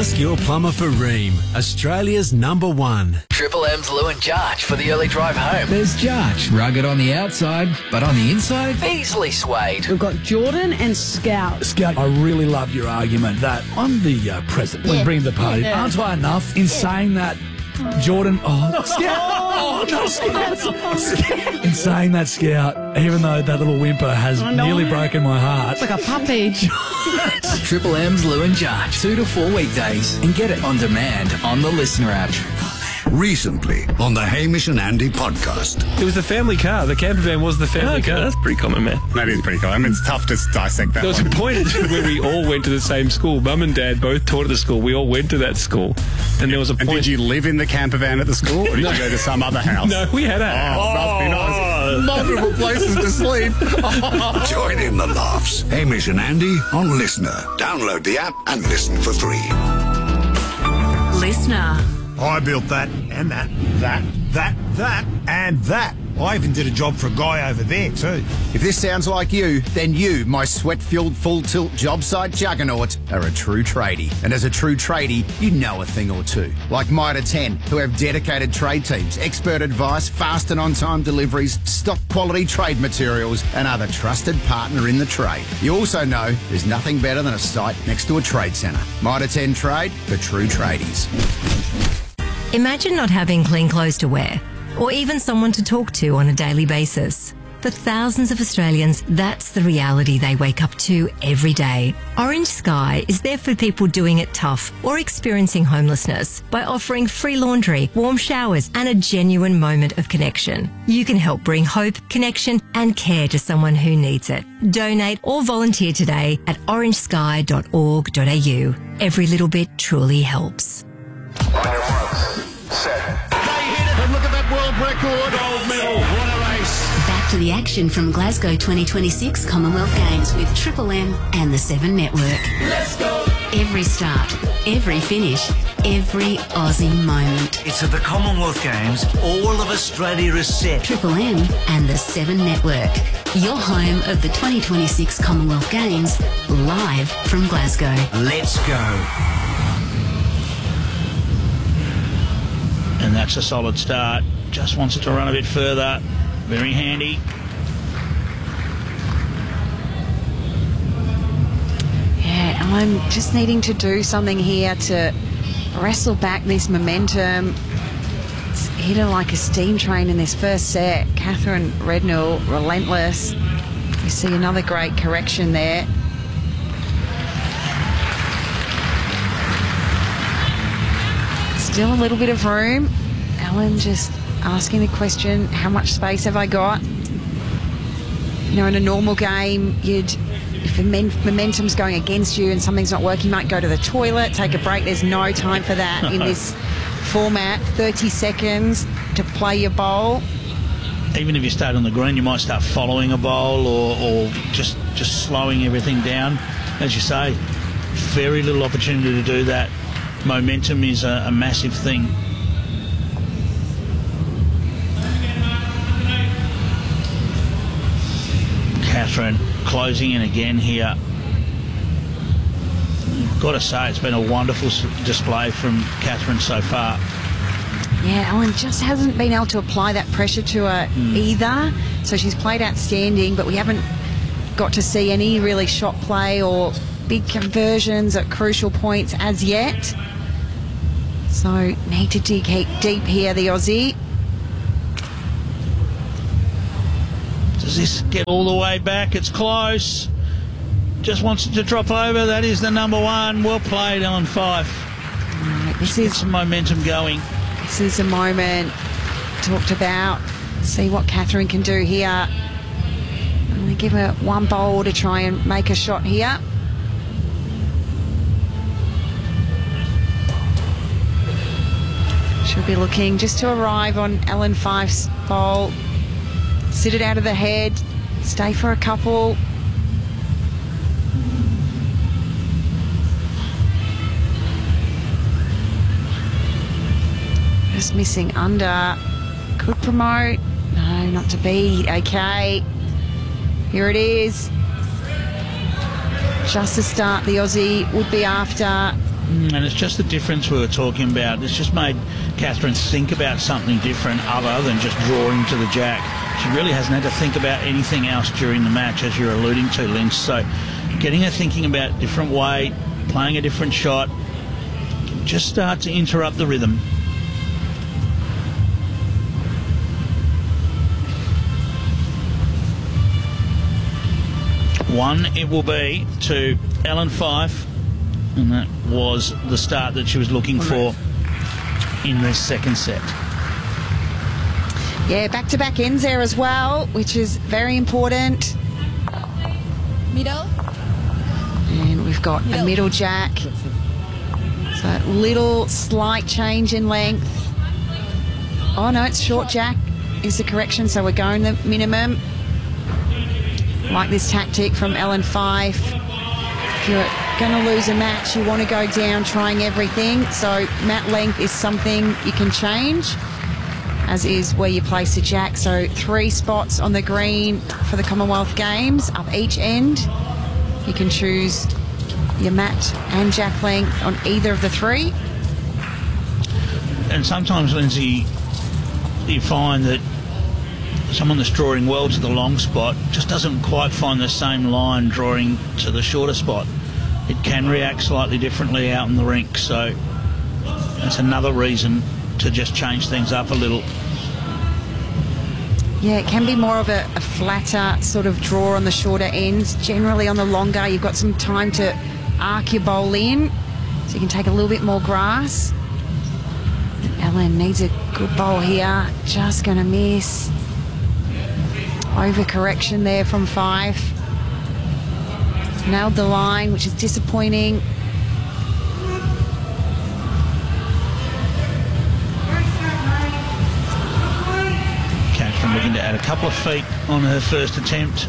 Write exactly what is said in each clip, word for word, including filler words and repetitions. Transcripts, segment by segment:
Ask your plumber for Rheem, Australia's number one. Triple M's Lou and Jarch for the early drive home. There's Jarch, rugged on the outside, but on the inside, Easily swayed. We've got Jordan and Scout. Scout, I really love your argument that I'm the uh, president. Yeah. We bring the party. Yeah. Aren't I enough in saying that, Jordan? Oh, Scout. Oh, no, Scout. Scout. In saying that, Scout, even though that little whimper has I know. nearly broken my heart. It's like a puppy. Triple M's Lou and Jarch, two to four weekdays, and get it on demand on the Listener app. Recently on the Hamish and Andy podcast. It was the family car. The camper van was the family car. That's pretty common, man. That is pretty common. I mean, it's tough to dissect that There was a one. point where we all went to the same school. Mum and Dad both taught at the school. We all went to that school. And there was a And point... did you live in the camper van at the school, or did No. you go to some other house? No, we had a... Oh, must be nice. Multiple places to sleep. Join in the laughs. Hamish and Andy on Listener. Download the app and listen for free. Listener. I built that, and that, that, that, that, and that. I even did a job for a guy over there too. If this sounds like you, then you, my sweat-filled full-tilt job site juggernaut, are a true tradie. And as a true tradie, you know a thing or two. Like Mitre ten, who have dedicated trade teams, expert advice, fast and on-time deliveries, stock quality trade materials, and are the trusted partner in the trade. You also know there's nothing better than a site next to a trade centre. Mitre ten Trade for true tradies. Imagine not having clean clothes to wear, or even someone to talk to on a daily basis. For thousands of Australians, that's the reality they wake up to every day. Orange Sky is there for people doing it tough or experiencing homelessness by offering free laundry, warm showers, and a genuine moment of connection. You can help bring hope, connection, and care to someone who needs it. Donate or volunteer today at orange sky dot org dot a u. Every little bit truly helps. Back to the action from Glasgow twenty twenty-six Commonwealth Games with Triple M and the Seven Network. Let's go! Every start, every finish, every Aussie moment. It's at the Commonwealth Games. All of Australia is set. Triple M and the Seven Network. Your home of the twenty twenty-six Commonwealth Games, live from Glasgow. Let's go. And that's a solid start. Just wants it to run a bit further. Very handy. Yeah, I'm just needing to do something here to wrestle back this momentum. It's hit her like a steam train in this first set. Catherine Redknall, relentless. You see another great correction there. Still a little bit of room. Ellen just asking the question, how much space have I got? You know, in a normal game, you'd, if the momentum's going against you and something's not working, you might go to the toilet, take a break. There's no time for that in this format. thirty seconds to play your bowl. Even if you start on the green, you might start following a bowl or, or just, just slowing everything down. As you say, very little opportunity to do that. Momentum is a, a massive thing. Catherine closing in again here. Got to say, it's been a wonderful display from Catherine so far. Yeah, Ellen just hasn't been able to apply that pressure to her mm. either. So she's played outstanding, but we haven't got to see any really shot play or big conversions at crucial points as yet. So need to dig deep here, the Aussie. Does this get all the way back? It's close. Just wants it to drop over. That is the number one. Well played, Ellen Fife. Right, this is some momentum going. This is a moment talked about. See what Catherine can do here. I'm going to give her one bowl to try and make a shot here. She'll be looking just to arrive on Ellen Fife's bowl. Sit it out of the head. Stay for a couple. Just missing under. Could promote. No, not to be. Okay. Here it is. Just the start the Aussie would be after. And it's just the difference we were talking about. It's just made Catherine think about something different other than just drawing to the jack. She really hasn't had to think about anything else during the match, as you're alluding to, Lynch. So getting her thinking about a different way, playing a different shot, just start to interrupt the rhythm. One it will be to Ellen Fife, and that was the start that she was looking for in this second set. Yeah, back-to-back ends there as well, which is very important. Middle. And we've got Middle. a middle jack. So a little slight change in length. Oh, no, it's short jack is the correction, so we're going the minimum. Like this tactic from Ellen Fife. If you're going to lose a match, you want to go down trying everything. So mat length is something you can change, as is where you place the jack. So three spots on the green for the Commonwealth Games, up each end. You can choose your mat and jack length on either of the three. And sometimes, Lindsay, you find that someone that's drawing well to the long spot just doesn't quite find the same line drawing to the shorter spot. It can react slightly differently out in the rink, so that's another reason to just change things up a little. Yeah, it can be more of a, a flatter sort of draw on the shorter ends. Generally on the longer, you've got some time to arc your bowl in, so you can take a little bit more grass. Ellen needs a good bowl here, just going to miss. Overcorrection there from Fife. Nailed the line, which is disappointing. Catherine looking to add a couple of feet on her first attempt.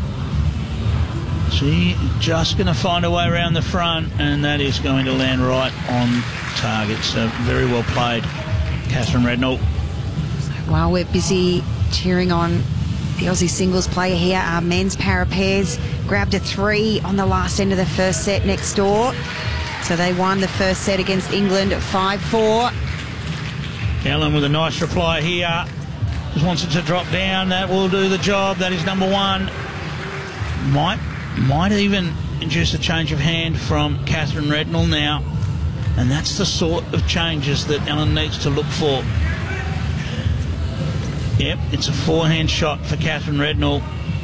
She just going to find a way around the front, and that is going to land right on target. So very well played, Catherine Rednall. While we're busy cheering on the Aussie singles player here, our men's para pairs grabbed a three on the last end of the first set next door. So they won the first set against England at five four. Ellen with a nice reply here. Just wants it to drop down. That will do the job. That is number one. Might, might even induce a change of hand from Catherine Rednall now. And that's the sort of changes that Ellen needs to look for. Yep, it's a forehand shot for Catherine Rednall.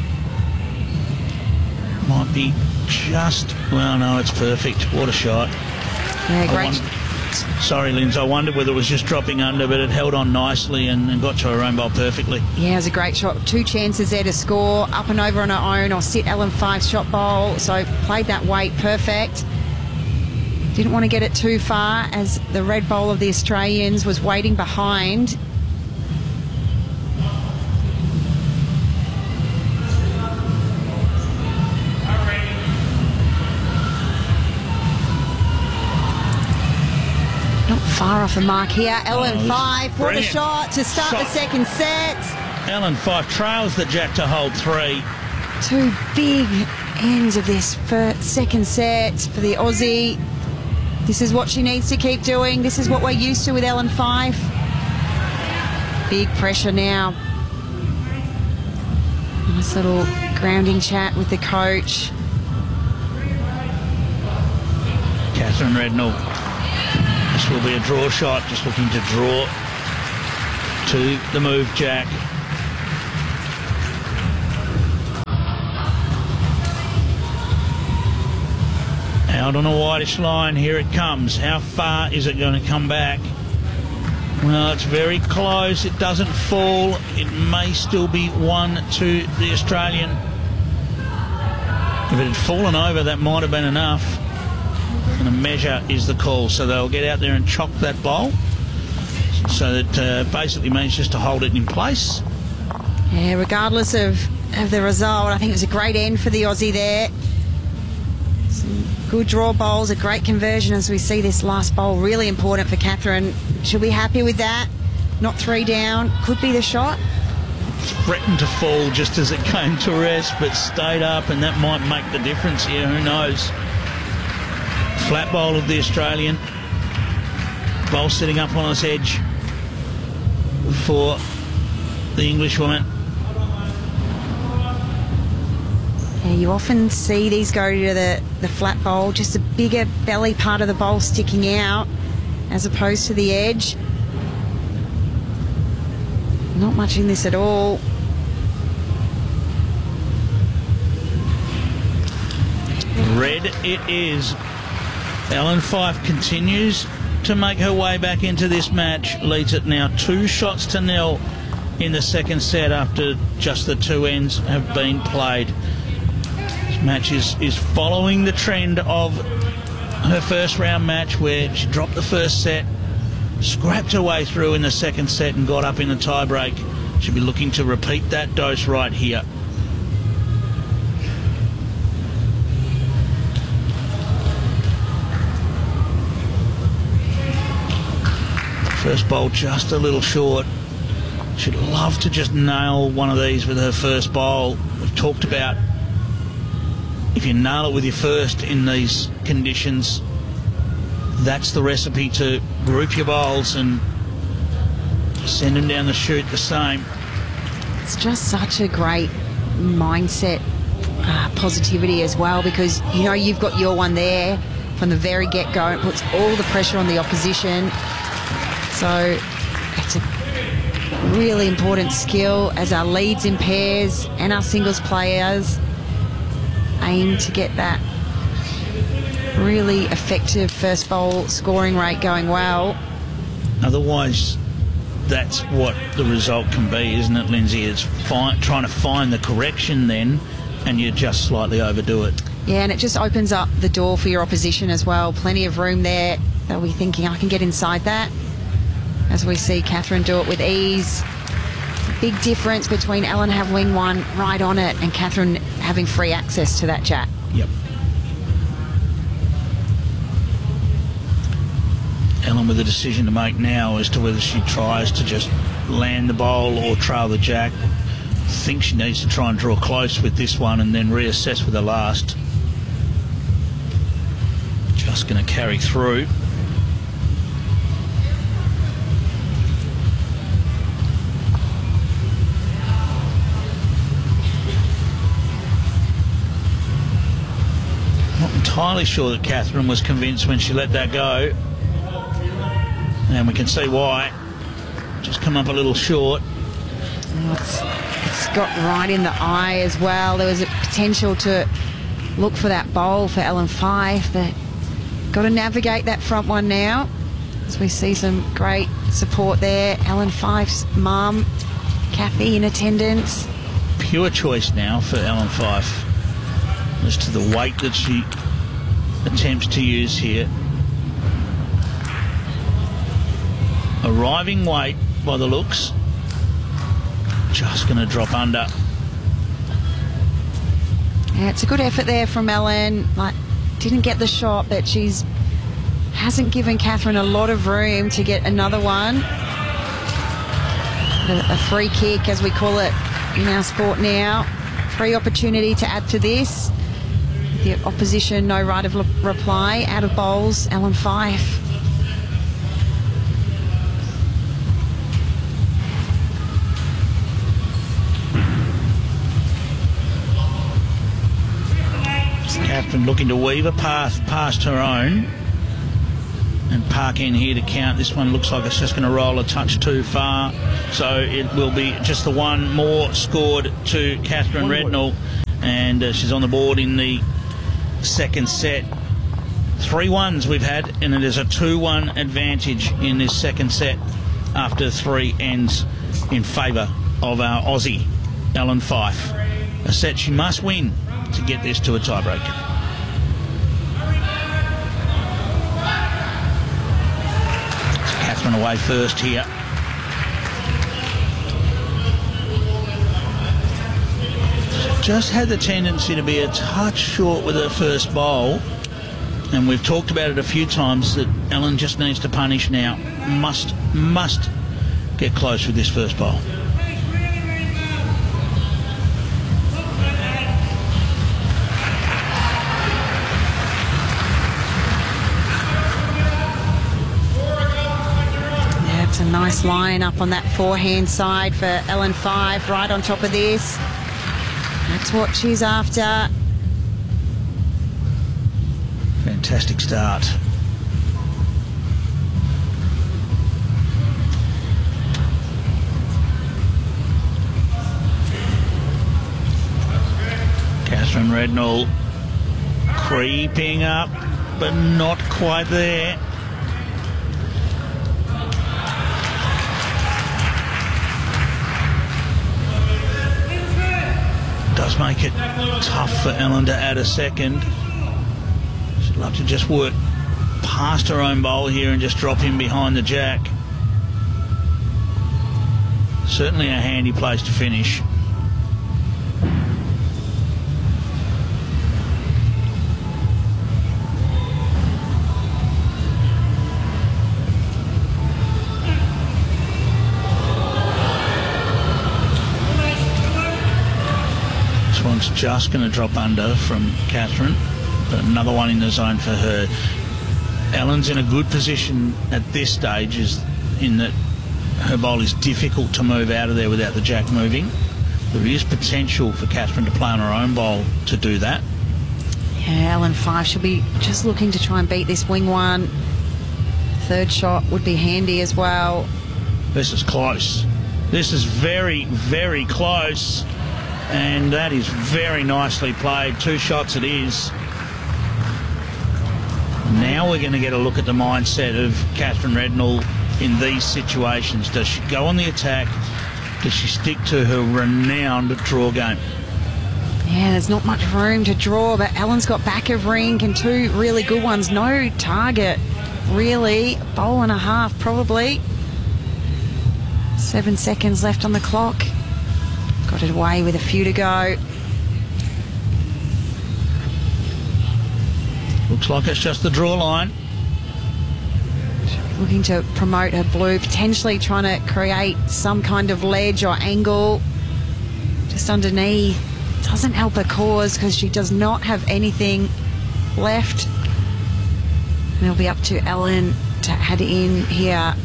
Might be just... Well, no, it's perfect. What a shot. Yeah, great. Wonder, sorry, Linz, I wondered whether it was just dropping under, but it held on nicely and, and got to her own bowl perfectly. Yeah, it was a great shot. Two chances there to score, up and over on her own, or sit Ellen Fife's shot bowl. So played that weight perfect. Didn't want to get it too far, as the red bowl of the Australians was waiting behind. Far off the mark here. Ellen oh, Fife for the brilliant. shot to start shot. the second set. Ellen Fife trails the jack to hold three. Two big ends of this first, second set for the Aussie. This is what she needs to keep doing. This is what we're used to with Ellen Fife. Big pressure now. Nice little grounding chat with the coach. Catherine Rednall. This will be a draw shot, just looking to draw to the move jack. Out on a whitish line, here it comes. How far is it going to come back? Well, it's very close. It doesn't fall. It may still be one to the Australian. If it had fallen over, that might have been enough. And a measure is the call, so they'll get out there and chock that bowl. So that uh, basically means just to hold it in place. Yeah, regardless of, of the result, I think it was a great end for the Aussie there. Some good draw bowls, a great conversion as we see this last bowl. Really important for Catherine. She'll be happy with that. Not three down. Could be the shot. Threatened to fall just as it came to rest, but stayed up, and that might make the difference here. Who knows? Flat bowl of the Australian. Bowl sitting up on its edge for the Englishwoman. Yeah, you often see these go to the, the flat bowl, just a bigger belly part of the bowl sticking out as opposed to the edge. Not much in this at all. Red it is. Ellen Fife continues to make her way back into this match. Leads it now two shots to nil in the second set after just the two ends have been played. This match is, is following the trend of her first round match where she dropped the first set, scrapped her way through in the second set and got up in the tiebreak. She'll be looking to repeat that dose right here. First bowl just a little short. She'd love to just nail one of these with her first bowl. We've talked about if you nail it with your first in these conditions, that's the recipe to group your bowls and send them down the chute the same. It's just such a great mindset, uh, positivity as well, because you know you've got your one there from the very get-go. It puts all the pressure on the opposition. So it's a really important skill as our leads in pairs and our singles players aim to get that really effective first bowl scoring rate going well. Otherwise, that's what the result can be, isn't it, Lindsay? It's fi- trying to find the correction then, and you just slightly overdo it. Yeah, and it just opens up the door for your opposition as well. Plenty of room there. They'll be thinking, I can get inside that. As we see Catherine do it with ease. Big difference between Ellen having one right on it and Catherine having free access to that jack. Yep. Ellen with a decision to make now as to whether she tries to just land the bowl or trail the jack. I think she needs to try and draw close with this one and then reassess with the last. Just going to carry through. Entirely sure that Catherine was convinced when she let that go, and we can see why. Just come up a little short. Oh, it's, it's got right in the eye as well. There was a potential to look for that bowl for Ellen Fife, but got to navigate that front one now as we see some great support there. Ellen Fife's mum, Kathy, in attendance. Pure choice now for Ellen Fife as to the weight that she attempts to use here. Arriving weight by the looks. Just going to drop under. Yeah, it's a good effort there from Ellen. Like, didn't get the shot, but she's hasn't given Catherine a lot of room to get another one. A, a free kick, as we call it in our sport now. Free opportunity to add to this. The opposition, no right of reply. Out of bowls, Ellen Fife. Catherine looking to weave a path past her own and park in here to count. This one looks like it's just going to roll a touch too far, so it will be just the one more scored to Catherine Rednall, and uh, she's on the board in the second set. Three ones we've had, and it is a two one advantage in this second set after three ends in favour of our Aussie, Ellen Fife. A set she must win to get this to a tiebreak. So Catherine away first here. Just had the tendency to be a touch short with her first bowl, and we've talked about it a few times that Ellen just needs to punish now. Must, must get close with this first bowl. nice line up on that forehand side for Ellen Five, right on top of this. That's what she's after. Fantastic start. Catherine Rednall creeping up, but not quite there. Does make it tough for Ellen to add a second. She'd love to just work past her own bowl here and just drop in behind the jack. Certainly a handy place to finish. One's just going to drop under from Catherine, but another one in the zone for her. Ellen's in a good position at this stage, is in that her bowl is difficult to move out of there without the jack moving. There is potential for Catherine to play on her own bowl to do that. Yeah, Ellen Five should be just looking to try and beat this wing one. Third shot would be handy as well. This is close. This is very, very close. And that is very nicely played. Two shots it is. Now we're going to get a look at the mindset of Catherine Rednall in these situations. Does she go on the attack? Does she stick to her renowned draw game? Yeah, there's not much room to draw, but Ellen's got back of rink and two really good ones. No target, really. A bowl and a half, probably. Seven seconds left on the clock. Got it away with a few to go. Looks like it's just the draw line. Looking to promote her blue, potentially trying to create some kind of ledge or angle just underneath. Doesn't help her cause because she does not have anything left. And it'll be up to Ellen to add in here.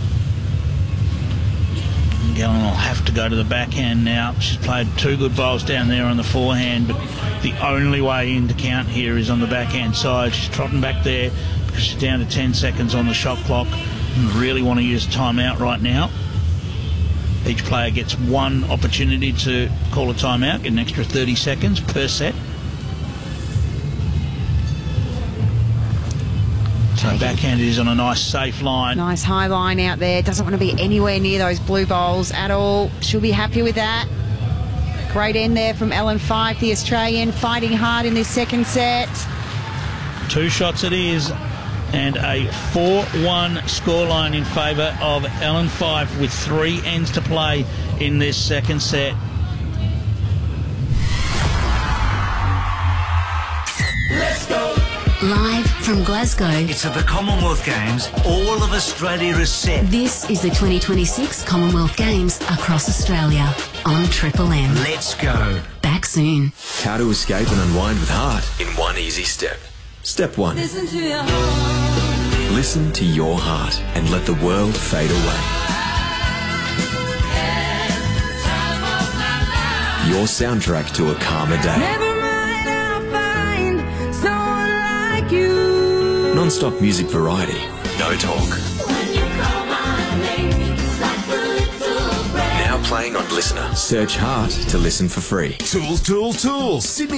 Ellen will have to go to the backhand now. She's played two good bowls down there on the forehand, but the only way in to count here is on the backhand side. She's trotting back there because she's down to ten seconds on the shot clock and really want to use a timeout right now. Each player gets one opportunity to call a timeout, get an extra thirty seconds per set. So backhand is on a nice safe line. Nice high line out there. Doesn't want to be anywhere near those blue bowls at all. She'll be happy with that. Great end there from Ellen Five, the Australian, fighting hard in this second set. Two shots it is, and a four one scoreline in favour of Ellen Five with three ends to play in this second set. Let's go! Live from Glasgow. It's at the Commonwealth Games. All of Australia is set. This is the twenty twenty-six Commonwealth Games across Australia on Triple M. Let's go. Back soon. How to escape and unwind with heart in one easy step. Step one. Listen to your heart. Listen to your heart and let the world fade away. Your soundtrack to a calmer day. Never mind, I'll find someone like you. Non-stop music variety. No talk. When you call my name, it's like a little breath. Now playing on Listener. Search Heart to listen for free. Tools, tools, tools. Sydney